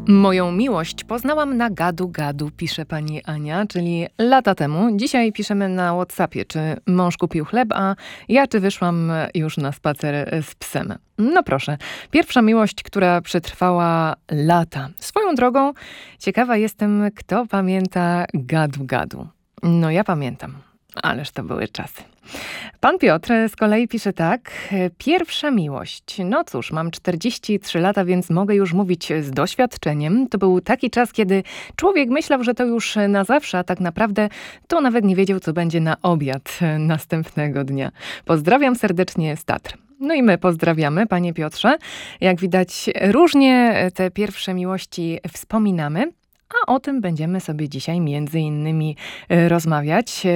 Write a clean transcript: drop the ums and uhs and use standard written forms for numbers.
Moją miłość poznałam na gadu-gadu, pisze pani Ania, czyli lata temu. Dzisiaj piszemy na WhatsAppie, czy mąż kupił chleb, a ja czy wyszłam już na spacer z psem. No proszę, pierwsza miłość, która przetrwała lata. Swoją drogą, ciekawa jestem, kto pamięta gadu-gadu. No ja pamiętam, ależ to były czasy. Pan Piotr z kolei pisze tak. Pierwsza miłość. No cóż, mam 43 lata, więc mogę już mówić z doświadczeniem. To był taki czas, kiedy człowiek myślał, że to już na zawsze, a tak naprawdę to nawet nie wiedział, co będzie na obiad następnego dnia. Pozdrawiam serdecznie z Tatr. No i my pozdrawiamy, panie Piotrze. Jak widać, różnie te pierwsze miłości wspominamy, a o tym będziemy sobie dzisiaj między innymi rozmawiać.